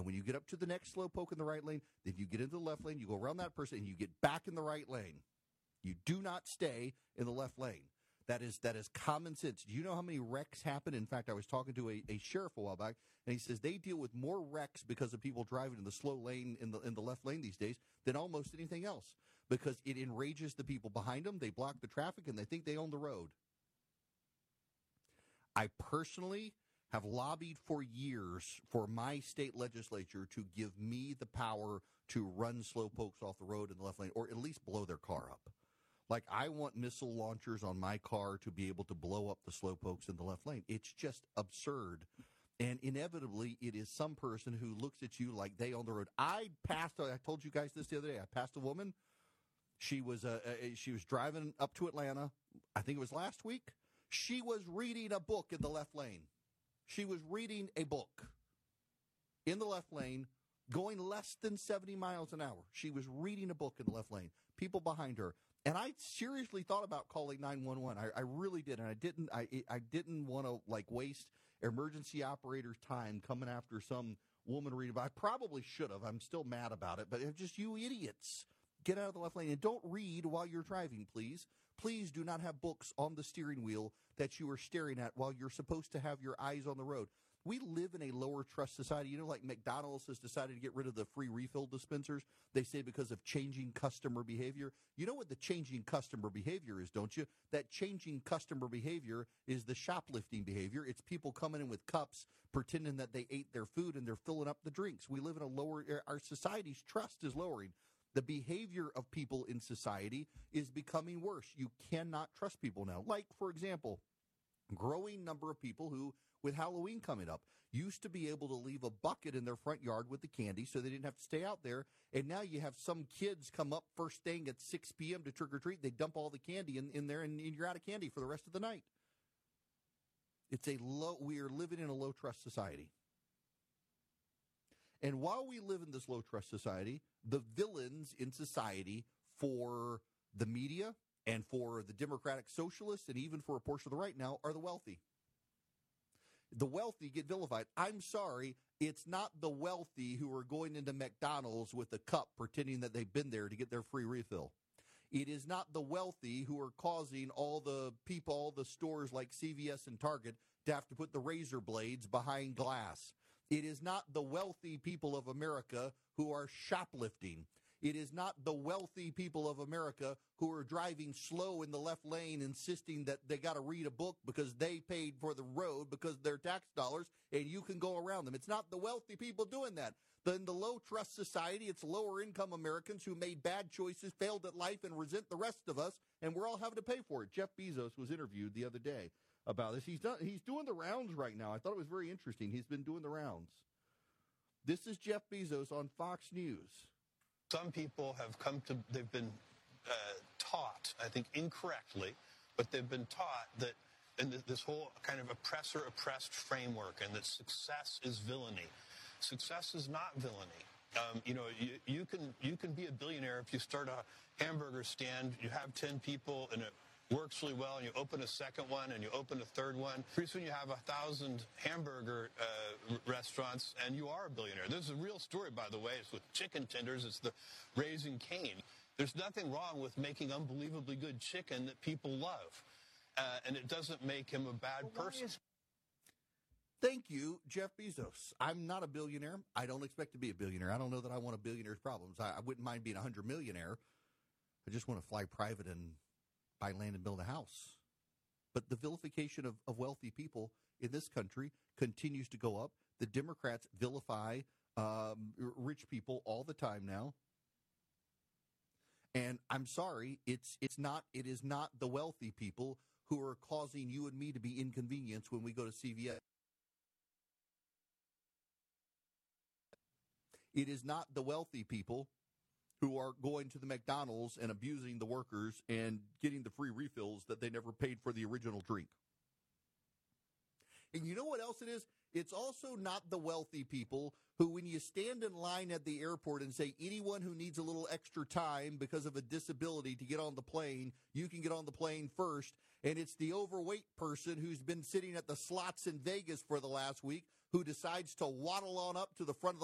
And when you get up to the next slowpoke in the right lane, then you get into the left lane, you go around that person, and you get back in the right lane. You do not stay in the left lane. That is common sense. Do you know how many wrecks happen? In fact, I was talking to a sheriff a while back, and he says they deal with more wrecks because of people driving in the slow lane in the left lane these days than almost anything else, because it enrages the people behind them. They block the traffic, and they think they own the road. I personally have lobbied for years for my state legislature to give me the power to run slowpokes off the road in the left lane, or at least blow their car up. Like, I want missile launchers on my car to be able to blow up the slowpokes in the left lane. It's just absurd. And inevitably, it is some person who looks at you like they own the road. I told you guys this the other day. I passed a woman. She was driving up to Atlanta. I think it was last week. She was reading a book in the left lane. She was reading a book in the left lane, going less than 70 miles an hour. She was reading a book in the left lane. People behind her. And I seriously thought about calling 911. I really did, and I didn't want to waste emergency operators' time coming after some woman reading. But I probably should have. I'm still mad about it. But it's just, you idiots, get out of the left lane and don't read while you're driving, please. Please do not have books on the steering wheel that you are staring at while you're supposed to have your eyes on the road. We live in a lower trust society. You know, like McDonald's has decided to get rid of the free refill dispensers. They say because of changing customer behavior. You know what the changing customer behavior is, don't you? That changing customer behavior is the shoplifting behavior. It's people coming in with cups, pretending that they ate their food, and they're filling up the drinks. We live in our society's trust is lowering. The behavior of people in society is becoming worse. You cannot trust people now. Like, for example, growing number of people who, with Halloween coming up, used to be able to leave a bucket in their front yard with the candy so they didn't have to stay out there. And now you have some kids come up first thing at 6 p.m. to trick-or-treat. They dump all the candy in there, and you're out of candy for the rest of the night. We are living in a low-trust society. And while we live in this low-trust society, the villains in society for the media and for the Democratic Socialists and even for a portion of the right now are the wealthy. The wealthy get vilified. I'm sorry, it's not the wealthy who are going into McDonald's with a cup pretending that they've been there to get their free refill. It is not the wealthy who are causing all the stores like CVS and Target to have to put the razor blades behind glass. It is not the wealthy people of America who are shoplifting. It is not the wealthy people of America who are driving slow in the left lane, insisting that they got to read a book because they paid for the road because they're tax dollars and you can go around them. It's not the wealthy people doing that. In the low trust society, it's lower income Americans who made bad choices, failed at life, and resent the rest of us, and we're all having to pay for it. Jeff Bezos was interviewed the other day about this. He's doing the rounds right now. I thought it was very interesting. He's been doing the rounds. This is Jeff Bezos on Fox News. Some people they've been taught, I think incorrectly, but they've been taught that in this whole kind of oppressor-oppressed framework, and that success is villainy. Success is not villainy. You can be a billionaire if you start a hamburger stand, you have 10 people, and it works really well, and you open a second one, and you open a third one. Pretty soon you have 1,000 hamburger restaurants, and you are a billionaire. This is a real story, by the way. It's with chicken tenders. It's the Raising Cane. There's nothing wrong with making unbelievably good chicken that people love, and it doesn't make him a bad person. Thank you, Jeff Bezos. I'm not a billionaire. I don't expect to be a billionaire. I don't know that I want a billionaire's problems. I wouldn't mind being a 100 millionaire. I just want to fly private and buy land and build a house. But the vilification of wealthy people in this country continues to go up. The Democrats vilify rich people all the time now. And I'm sorry, it is not the wealthy people who are causing you and me to be inconvenienced when we go to CVS. It is not the wealthy people who are going to the McDonald's and abusing the workers and getting the free refills that they never paid for the original drink. And you know what else it is? It's also not the wealthy people who, when you stand in line at the airport and say anyone who needs a little extra time because of a disability to get on the plane, you can get on the plane first. And it's the overweight person who's been sitting at the slots in Vegas for the last week who decides to waddle on up to the front of the